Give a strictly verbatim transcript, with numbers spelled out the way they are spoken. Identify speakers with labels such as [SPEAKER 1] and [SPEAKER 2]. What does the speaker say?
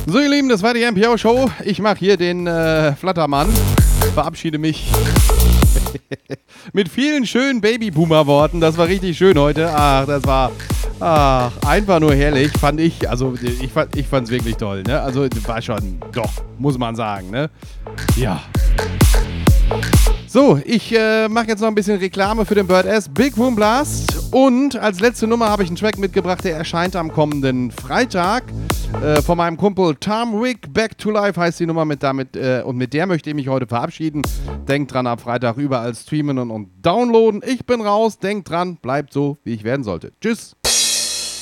[SPEAKER 1] So, ihr Lieben, das war die M P O-Show. Ich mache hier den äh, Flattermann. Verabschiede mich mit vielen schönen Babyboomer-Worten. Das war richtig schön heute. Ach, das war ach, einfach nur herrlich, fand ich. Also, ich, fand, ich fand's wirklich toll, ne? Also, war schon, doch, muss man sagen, ne? Ja. So, ich äh, mache jetzt noch ein bisschen Reklame für den Bird S Big Room Blast. Und als letzte Nummer habe ich einen Track mitgebracht, der erscheint am kommenden Freitag. Äh, von meinem Kumpel Tom Wick. Back to Life heißt die Nummer mit damit. Äh, und mit der möchte ich mich heute verabschieden. Denkt dran, ab Freitag überall streamen und, und downloaden. Ich bin raus. Denkt dran, bleibt so, wie ich werden sollte. Tschüss.